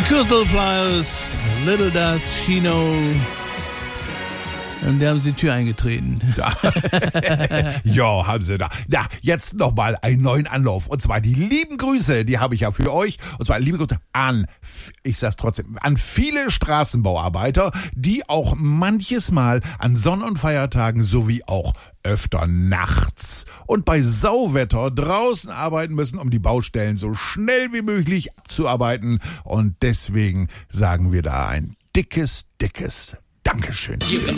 Crystal Flyers, Little Does She Know. Und da haben sie die Tür eingetreten. Ja, haben sie da. Na, jetzt nochmal einen neuen Anlauf. Und zwar die lieben Grüße, die habe ich ja für euch. Und zwar liebe Grüße an, ich sag's trotzdem, an viele Straßenbauarbeiter, die auch manches Mal an Sonn- und Feiertagen sowie auch öfter nachts und bei Sauwetter draußen arbeiten müssen, um die Baustellen so schnell wie möglich abzuarbeiten. Und deswegen sagen wir da ein dickes Dankeschön.